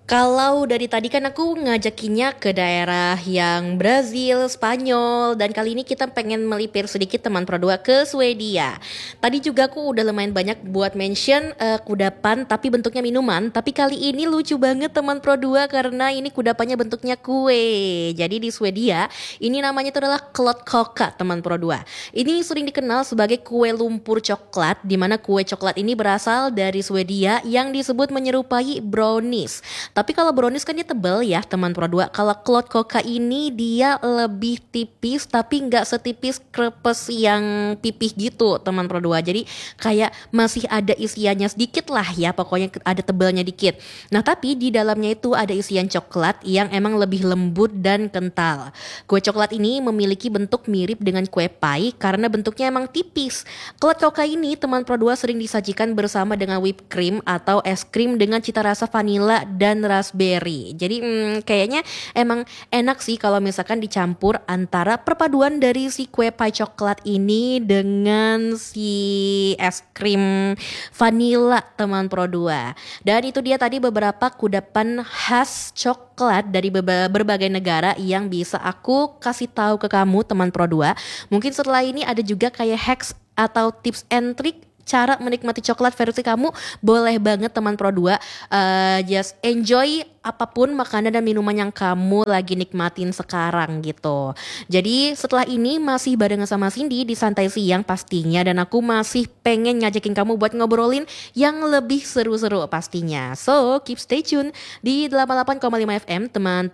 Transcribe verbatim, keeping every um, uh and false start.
Kalau dari tadi kan aku ngajakinnya ke daerah yang Brazil, Spanyol, dan kali ini kita pengen melipir sedikit teman Pro dua ke Swedia. Tadi juga aku udah lumayan banyak buat mention eh, kudapan tapi bentuknya minuman, tapi kali ini lucu banget teman Pro dua karena ini kudapannya bentuknya kue. Jadi di Swedia ini namanya itu adalah Klottkaka teman Pro dua. Ini sering dikenal sebagai kue lumpur coklat, di mana kue coklat ini berasal dari Swedia yang disebut menyerupai brownies. Tapi kalau brownies kan dia tebel ya teman Pro dua. Kalau Cloud Coca ini dia lebih tipis tapi nggak setipis krepes yang pipih gitu teman Pro dua. Jadi kayak masih ada isiannya sedikit lah ya, pokoknya ada tebelnya dikit. Nah tapi di dalamnya itu ada isian coklat yang emang lebih lembut dan kental. Kue coklat ini memiliki bentuk mirip dengan kue pie karena bentuknya emang tipis. Cloud Coca ini teman Pro dua sering disajikan bersama dengan whipped cream atau es krim dengan cita rasa vanila dan raspberry. Jadi hmm, kayaknya emang enak sih kalau misalkan dicampur antara perpaduan dari si kue pie coklat ini dengan si es krim vanilla teman Pro dua. Dan itu dia tadi beberapa kudapan khas coklat dari beba- berbagai negara yang bisa aku kasih tahu ke kamu teman Pro dua. Mungkin setelah ini ada juga kayak hacks atau tips and trick cara menikmati coklat versi kamu. Boleh banget teman Pro dua, uh, just enjoy apapun makanan dan minuman yang kamu lagi nikmatin sekarang gitu. Jadi setelah ini masih barengan sama Cindy di Santai Siang pastinya, dan aku masih pengen ngajakin kamu buat ngobrolin yang lebih seru-seru pastinya. So keep stay tune di delapan puluh delapan koma lima F M teman